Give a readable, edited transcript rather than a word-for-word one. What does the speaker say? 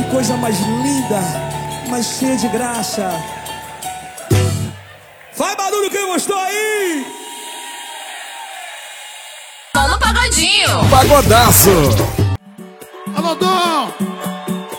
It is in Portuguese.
coisa mais linda, mais cheia de graça. Faz barulho quem gostou aí! Vamos no pagodinho! Pagodaço! Alô, Dom!